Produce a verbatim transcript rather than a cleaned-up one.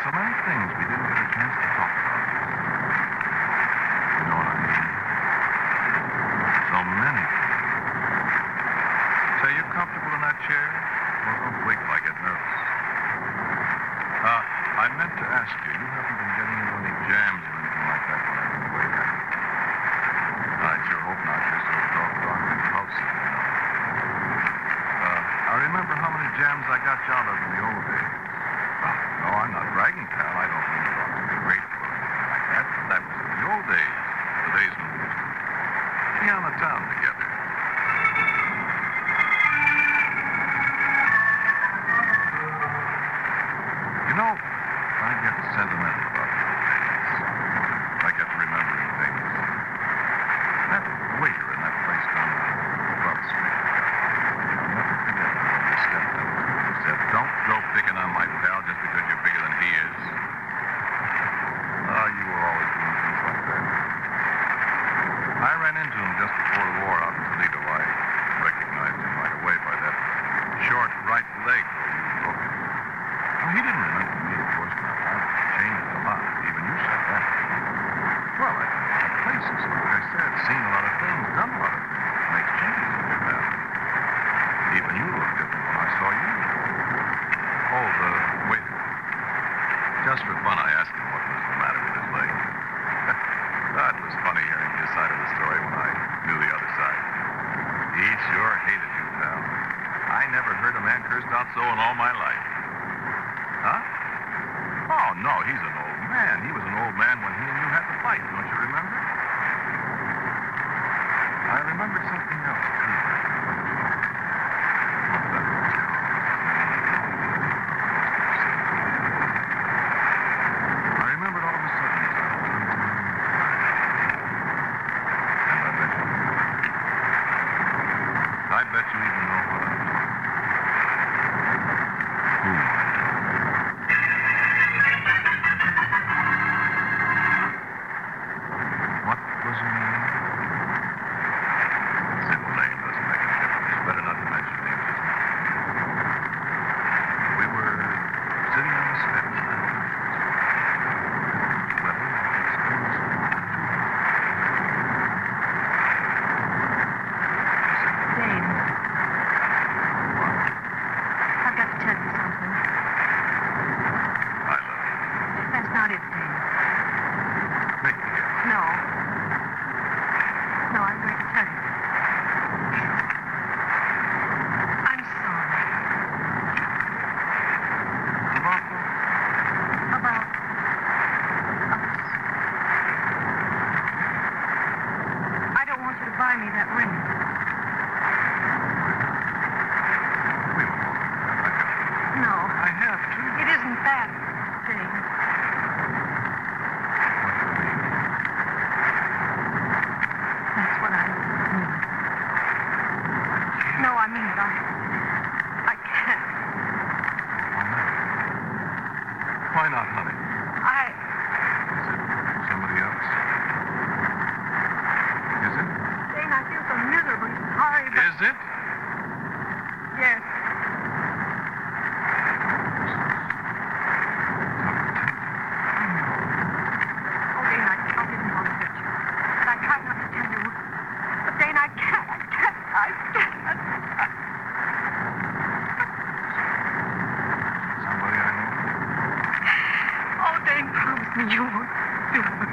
so many things we didn't get a chance to talk about. You know what I mean? So many. Say, you comfortable in that chair? Well, don't wiggle. I get nervous. Uh, I meant to ask you, you haven't been getting into any jams or anything like that when I've been away, have you? I sure hope not. You're so doggone impulsive, you know. Uh, I remember how many jams I got you out of in the old days. Well, no, I'm not bragging, pal. I don't mean you ought to be grateful or anything like that. That was in the old days. The days when we used to be on the town together. You know, I get sentimental about the old days. I get to remembering things. That waiter in that place down on twelfth Street. I'll never forget it when he stepped up to me and said, "Don't go picking on my pal just because you're bigger than he is." Oh, you were always doing things like that. I ran into him just before the war out in Toledo. I recognized him right away by that short right leg where you broke it. Well, he didn't remember me, of course not. I've changed a lot. Even you said that. Well, I've been a lot of places, like I said, seen a lot of things, done a lot of things. Makes changes in your pal. Even you look different when I saw you. Oh, the waiter. Just for fun, I asked him what was the matter with his leg. That was funny hearing his side of the story when I knew the other side. He sure hated you, pal. I never heard a man cursed out so in all my life. Huh? Oh, no, he's an old man. He was an old man when he and you had the fight, don't you remember? I remembered something else, too. What's that? I remembered all of a sudden as I was turned around. And I bet you I bet you even know what I'm talking about. Who? What was your name? Simple name doesn't make any difference. Better not to mention names, isn't it? We were sitting on the steps. Well, it's almost Dane. What? I've got to tell you something. I love you. That's not it, Dane. Make me hear. No. No, I'm going to tell you. I'm sorry. About what? About us. I don't want you to buy me that ring. We won't. I got it. No. I have to. It isn't that, Dane. What do you mean? That's what I mean. No, I mean it. I... I can't. Why not? Why not, honey? I... Is it somebody else? Is it? Dane, I feel so miserably sorry, but... Is it? Yes. Oh, Dane, I, I didn't want to hurt you. But I tried not to tell you. But, Dane, I can't. I can't. I can't. Somebody I know? Oh, Dane, promise me you won't do it.